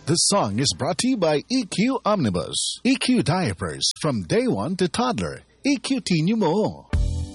This song is brought to you by EQ Omnibus. EQ Diapers from day one to toddler. EQ Tinyo Mo.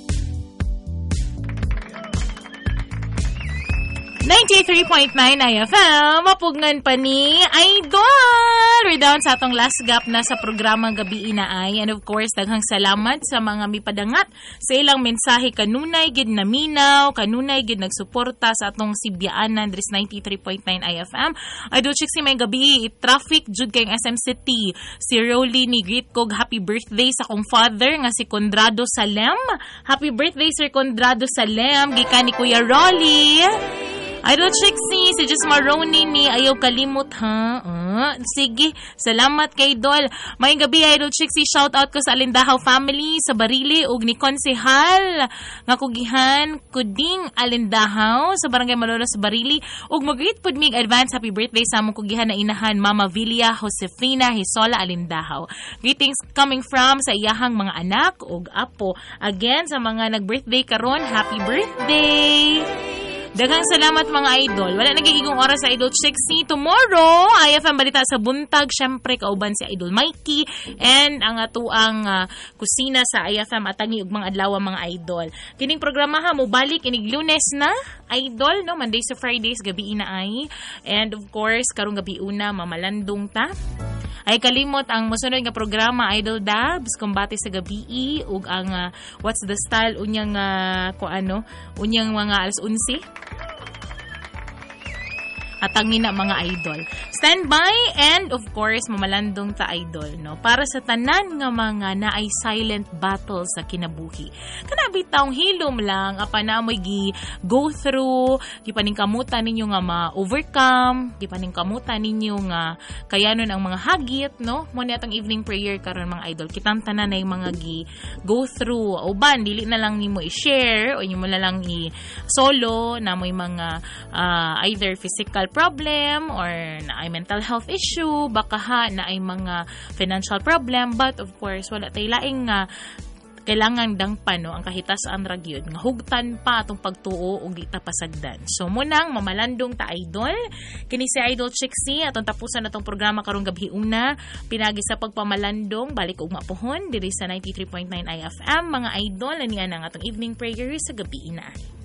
93.9 IFM, mapugnan pa ni Idol! Redown sa atong last gap na sa programang Gabi na ay. And of course, daghang salamat sa mga mipadangat sa ilang mensahe kanunay gid naminaw, kanunay gid nagsuporta sa atong sibyaanan dres 93.9 IFM. Idol Chicks si may gabi, traffic jud kay SM City. Si Rolly ni greet kog happy birthday sa kong father nga si Condrado Salem. Happy birthday Sir Condrado Salem, gikan ni Kuya Rolly. Idol Chixie, si Jess Maroni ni ayaw kalimot ha. Sige, salamat kay Idol. Mayong gabi Idol Chixie, shout out ko sa Alindahaw family sa Barili ug ni Konsehal nga kugihan kuding Alindahaw sa Barangay Malolos sa Barili ug mag-greet pud mig advance happy birthday sa among kugihan na inahan Mama Villa Josefina Hisola Alindahaw. Greetings coming from sa iyahang mga anak ug apo. Again sa mga nag-birthday karon, happy birthday. Daghang salamat mga idol. Wala nagiging oras sa Idol Chixie. Tomorrow, IFM Balita sa Buntag. Siyempre, kauban si Idol Mikey. And ang atuang kusina sa IFM Atangi ug mga adlaw mga idol. Kining programa ha, mubalik inig Lunes na, idol, no? Mondays to Fridays, gabi na ay. And of course, karong gabi una, mamalandong ta. Ay kalimot ang mosunod nga programa Idol Dabs kumbati sa gabi ug ang What's the Style unyang unyang mga alas 11 atangin na mga idol. Stand by and of course mamalandong ta idol no para sa tanan nga mga naay silent battle sa kinabuhi. Kana bitaw hilom lang apan amoy gi go through, gipaningkamutan ninyo nga ma-overcome, gipaningkamutan ninyo nga kayanon ang mga hagit no. Mo ni atong evening prayer karon mga idol. Kitang tanan na mga gi go through. Uban dili na lang nimo i-share o nimo na lang i-solo na mo'y mga either physical problem or na ay mental health issue, baka ha na ay mga financial problem, but of course wala tay laing kailangan dangpan no ang kahitas-an ra gyud nga hugtan pa atong pagtuo ug di ta pasagdan. So munang mamalandong ta idol kini si Idol Chixie atong tapusan natong programa karong gabi una pinagi sa pagpamalandong balik ug mapuhon diri sa 93.9 IFM mga idol ani ang atong evening prayer sa gabi ina.